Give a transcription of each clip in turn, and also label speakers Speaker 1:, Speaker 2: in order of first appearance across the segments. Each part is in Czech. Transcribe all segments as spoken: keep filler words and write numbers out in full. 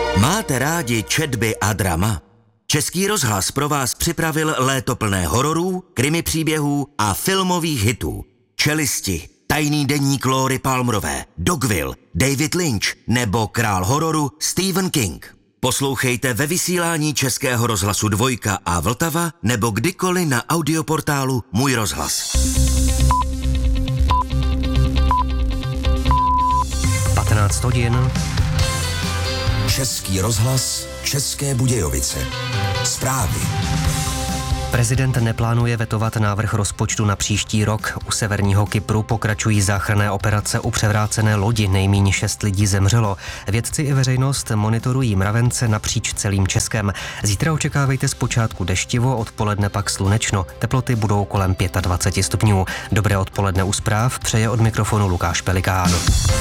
Speaker 1: Máte rádi četby a drama? Český rozhlas pro vás připravil léto plné hororů, krimi příběhů a filmových hitů. Čelisti, Tajný deník Lóry Palmerové, Dogville, David Lynch nebo král hororu Stephen King. Poslouchejte ve vysílání Českého rozhlasu Dvojka a Vltava nebo kdykoliv na audioportálu Můj rozhlas.
Speaker 2: patnáct hodin.
Speaker 3: Český rozhlas, České Budějovice. Zprávy.
Speaker 2: Prezident neplánuje vetovat návrh rozpočtu na příští rok. U severního Kypru pokračují záchranné operace u převrácené lodi. Nejméně šest lidí zemřelo. Vědci i veřejnost monitorují mravence napříč celým Českem. Zítra očekávejte zpočátku deštivo, odpoledne pak slunečno. Teploty budou kolem dvacet pět stupňů. Dobré odpoledne u zpráv přeje od mikrofonu Lukáš Pelikán.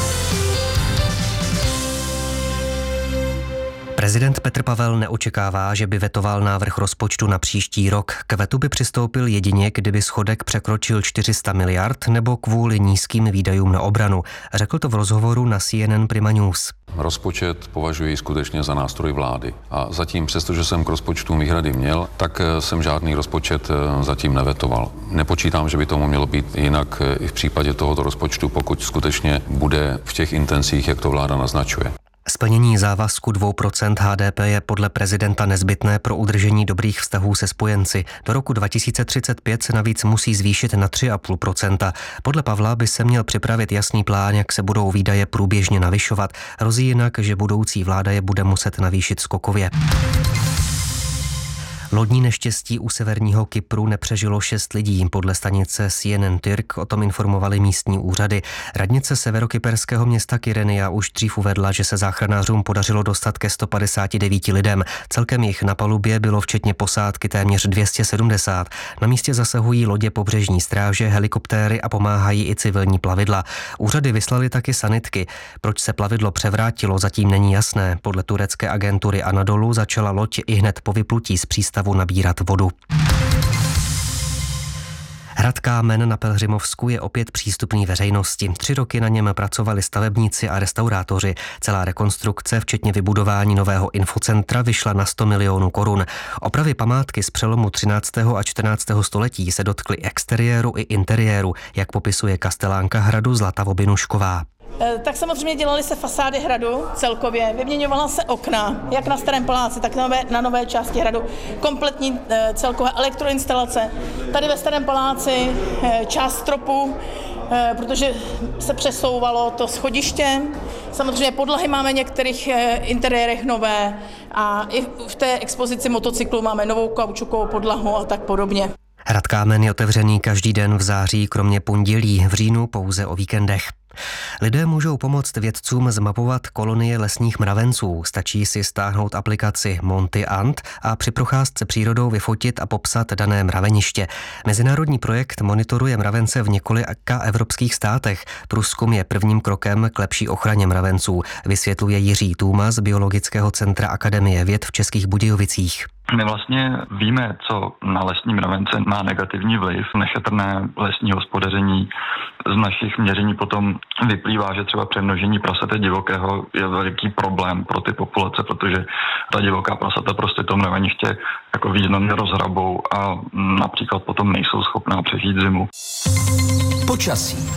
Speaker 2: Prezident Petr Pavel neočekává, že by vetoval návrh rozpočtu na příští rok. K vetu by přistoupil jedině, kdyby schodek překročil čtyři sta miliard nebo kvůli nízkým výdajům na obranu. Řekl to v rozhovoru na C N N Prima News.
Speaker 4: Rozpočet považuji skutečně za nástroj vlády. A zatím, přestože jsem k rozpočtu výhrady měl, tak jsem žádný rozpočet zatím nevetoval. Nepočítám, že by tomu mělo být jinak i v případě tohoto rozpočtu, pokud skutečně bude v těch intencích, jak to vláda naznačuje.
Speaker 2: Splnění závazku dvou procent H D P je podle prezidenta nezbytné pro udržení dobrých vztahů se spojenci. Do roku dva tisíce třicet pět se navíc musí zvýšit na tři celá pět procenta. Podle Pavla by se měl připravit jasný plán, jak se budou výdaje průběžně navyšovat. Hrozí jinak, že budoucí vláda je bude muset navýšit skokově. Lodní neštěstí u severního Kypru nepřežilo šest lidí. Podle stanice C N N Tyrk o tom informovali místní úřady. Radnice severokyperského města Kyrenia už dřív uvedla, že se záchranářům podařilo dostat ke sto padesáti devíti lidem. Celkem jich na palubě bylo včetně posádky téměř dvě stě sedmdesát. Na místě zasahují lodě pobřežní stráže, helikoptéry a pomáhají i civilní plavidla. Úřady vyslali taky sanitky. Proč se plavidlo převrátilo, zatím není jasné. Podle turecké agentury Anadolu začala loď i hned po vyplutí z přístavu nabírat vodu. Hrad Kámen na Pelhřimovsku je opět přístupný veřejnosti. Tři roky na něm pracovali stavebníci a restaurátoři. Celá rekonstrukce, včetně vybudování nového infocentra, vyšla na sto milionů korun. Opravy památky z přelomu třináctého a čtrnáctého století se dotkly exteriéru i interiéru, jak popisuje kastelánka hradu Zlata Vobinušková.
Speaker 5: Tak samozřejmě dělaly se fasády hradu celkově, vyměňovala se okna, jak na Starém paláci, tak na nové, na nové části hradu, kompletní celková elektroinstalace. Tady ve Starém paláci část stropu, protože se přesouvalo to schodiště. Samozřejmě podlahy máme v některých interiérech nové a i v té expozici motocyklu máme novou kaučukovou podlahu a tak podobně.
Speaker 2: Hrad Kámen je otevřený každý den v září, kromě pondělí, v říjnu pouze o víkendech. Lidé můžou pomoct vědcům zmapovat kolonie lesních mravenců. Stačí si stáhnout aplikaci Monty Ant a při procházce přírodou vyfotit a popsat dané mraveniště. Mezinárodní projekt monitoruje mravence v několika evropských státech. Průzkum je prvním krokem k lepší ochraně mravenců, vysvětluje Jiří Tůma z Biologického centra Akademie věd v Českých Budějovicích.
Speaker 6: My vlastně víme, co na lesní mravence má negativní vliv. Nešetrné lesní hospodaření z našich měření potom vyplývá, že třeba přemnožení prasete divokého je veliký problém pro ty populace, protože ta divoká prasata prostě to mraveniště jako významně rozhrabou a například potom nejsou schopná přežít zimu.
Speaker 3: Počasí.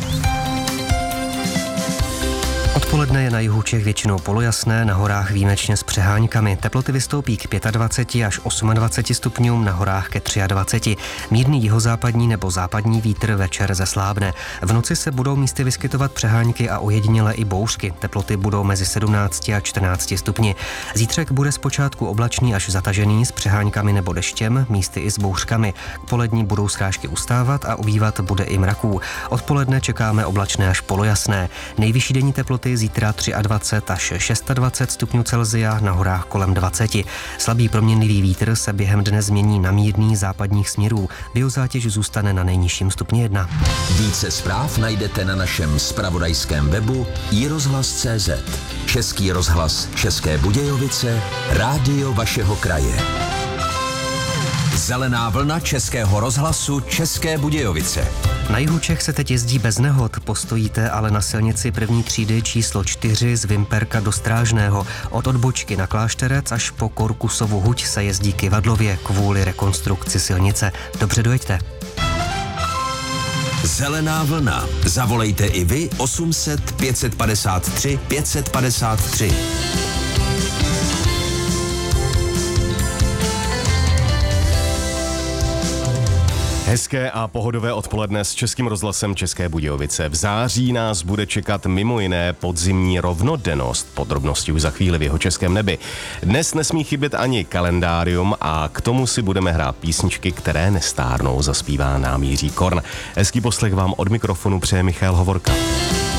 Speaker 2: Odpoledne je na jihu Čech většinou polojasné, na horách výjimečně s přeháňkami. Teploty vystoupí k dvaceti pěti až dvaceti osmi stupňům, na horách ke dvaceti třemi. Mírný jihozápadní nebo západní vítr večer zeslábne. V noci se budou místy vyskytovat přeháňky a ojediněle i bouřky. Teploty budou mezi sedmnácti a čtrnácti stupni. Zítřek bude zpočátku oblačný až zatažený s přeháňkami nebo deštěm, místy i s bouřkami. K polední budou srážky ustávat a ubývat bude i mraků. Odpoledne čekáme oblačné až polojasné. Nejvyšší denní teploty zítra dvacet tři až dvacet šest stupňů Celsia, na horách kolem dvaceti. Slabý proměnlivý vítr se během dne změní na mírný západních směrů. Biozátěž zůstane na nejnižším stupni jedna.
Speaker 3: Více zpráv najdete na našem zpravodajském webu i rozhlas tečka cé zet. Český rozhlas České Budějovice, rádio vašeho kraje. Zelená vlna Českého rozhlasu České Budějovice.
Speaker 2: Na jihu Čech se teď jezdí bez nehod, postojíte ale na silnici první třídy číslo čtyři z Vimperka do Strážného. Od odbočky na Klášterec až po Korkusovu huť se jezdí kyvadlově kvůli rekonstrukci silnice. Dobře dojeďte.
Speaker 3: Zelená vlna. Zavolejte i vy osm set pět padesát tři pět padesát tři.
Speaker 7: Hezké a pohodové odpoledne s Českým rozhlasem České Budějovice. V září nás bude čekat mimo jiné podzimní rovnodennost. Podrobnosti už za chvíli v jeho českém nebi. Dnes nesmí chybět ani kalendárium a k tomu si budeme hrát písničky, které nestárnou, zaspívá nám Jiří Korn. Hezký poslech vám od mikrofonu přeje Michal Hovorka.